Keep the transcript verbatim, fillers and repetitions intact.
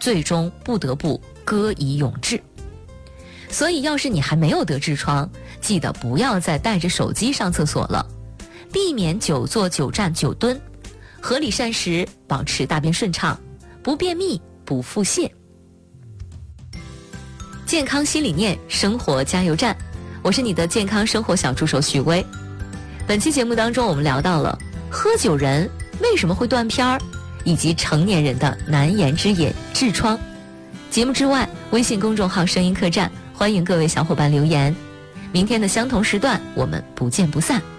最终不得不歌以咏志。所以要是你还没有得痔疮，记得不要再带着手机上厕所了，避免久坐久站久蹲，合理膳食，保持大便顺畅，不便秘不腹泻。健康新理念，生活加油站，我是你的健康生活小助手许巍。本期节目当中，我们聊到了喝酒人为什么会断片儿，以及成年人的难言之隐痔疮。节目之外，微信公众号声音客栈，欢迎各位小伙伴留言。明天的相同时段，我们不见不散。